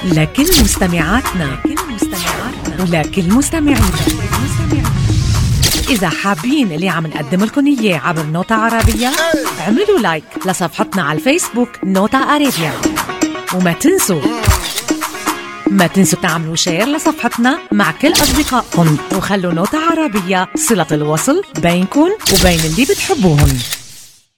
لكل مستمعاتنا ولكل مستمعينا. إذا حابين اللي عم نقدم لكم إياه عبر نوتا عربية، اعملوا لايك لصفحتنا على الفيسبوك نوتا عربية، وما تنسوا تعملوا شير لصفحتنا مع كل أصدقائكم، وخلوا نوتا عربية صلة الوصل بينكم وبين اللي بتحبوهم.